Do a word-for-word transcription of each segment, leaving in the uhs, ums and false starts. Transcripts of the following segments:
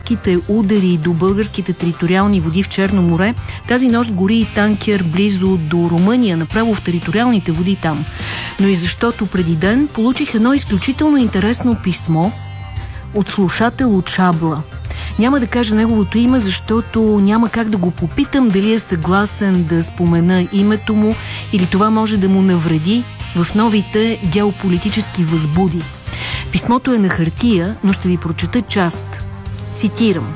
руснацко-турските удари до българските териториални води в Черно море, тази нощ гори и танкер близо до Румъния, направо в териториалните води там. Но и защото преди ден получих едно изключително интересно писмо от слушател от Шабла. Няма да кажа неговото име, защото няма как да го попитам дали е съгласен да спомена името му или това може да му навреди в новите геополитически възбуди. Писмото е на хартия, но ще ви прочета част. Цитирам.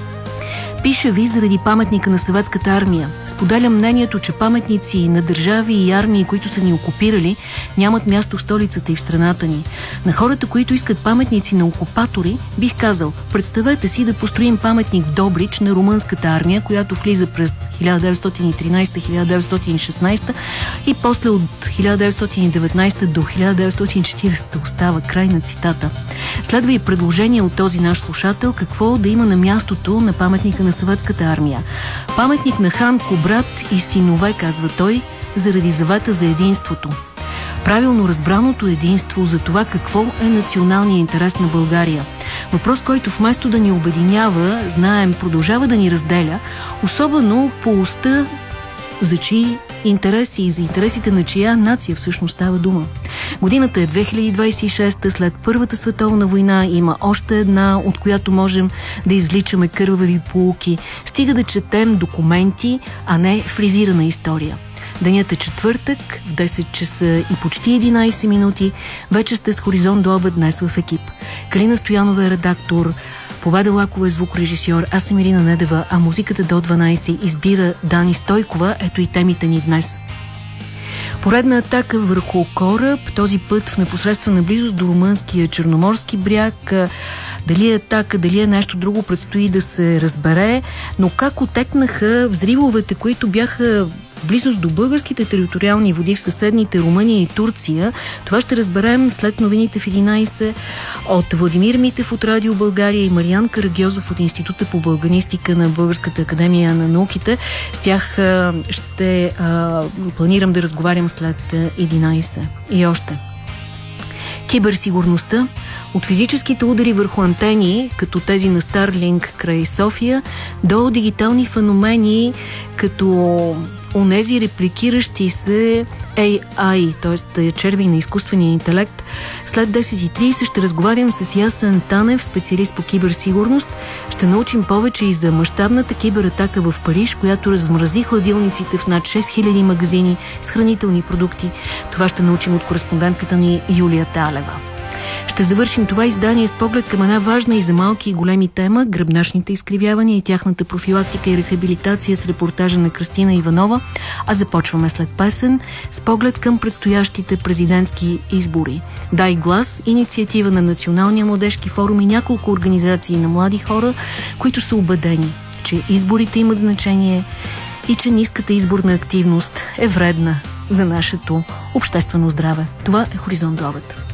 Пиша ви заради паметника на съветската армия. Споделям мнението, че паметници на държави и армии, които са ни окупирали, нямат място в столицата и в страната ни. На хората, които искат паметници на окупатори, бих казал, представете си да построим паметник в Добрич на румънската армия, която влиза през хиляда деветстотин и тринадесета - хиляда деветстотин и шестнадесета и после от хиляда деветстотин и деветнадесета до хиляда деветстотин и четиридесета остава. Край на цитата. Следва и предложение от този наш слушател какво да има на мястото на паметника на съветската армия. Паметник на хан Кубрат и синове, казва той, заради завета за единството. Правилно разбраното единство за това какво е националният интерес на България. Въпрос, който вместо да ни обединява, знаем, продължава да ни разделя, особено по уста за чии интереси и за интересите на чия нация всъщност става дума. Годината е две хиляди двадесет и шеста, след Първата световна война има още една, от която можем да извличаме кървави поуки. Стига да четем документи, а не фризирана история. Денят е четвъртък, в десет часа и почти единадесет минути. Вече сте с Хоризонт до обед днес в екип. Калина Стоянова е редактор, Победа Лакова е звукорежисьор, аз съм Ирина Недева, а музиката до дванадесет избира Дани Стойкова. Ето и темите ни днес. Поредна атака върху кораб, този път в непосредствена близост до румънския черноморски бряг. Дали е атака, дали е нещо друго, предстои да се разбере. Но как отекнаха взривовете, които бяха в близост до българските териториални води в съседните Румъния и Турция, това ще разберем след новините в единадесет от Владимир Митев от Радио България и Мариан Карагьозов от Института по българистика на Българската академия на науките. С тях а, ще а, планирам да разговарям след единадесет. И още. Киберсигурността. От физическите удари върху антени, като тези на Старлинг край София, до дигитални феномени, като онези репликиращи се Ей Ай, т.е. черви на изкуствения интелект. След десет и тридесет ще разговарям с Ясен Танев, специалист по киберсигурност. Ще научим повече и за мащабната кибератака в Париж, която размрази хладилниците в над шест хиляди магазини с хранителни продукти. Това ще научим от кореспондентката ни Юлия Талева. Ще завършим това издание с поглед към една важна и за малки и големи тема – гръбначните изкривявания и тяхната профилактика и рехабилитация с репортажа на Кристина Иванова. А започваме след песен с поглед към предстоящите президентски избори. Дай глас – инициатива на Националния младежки форум и няколко организации на млади хора, които са убедени, че изборите имат значение и че ниската изборна активност е вредна за нашето обществено здраве. Това е Хоризонт до обед.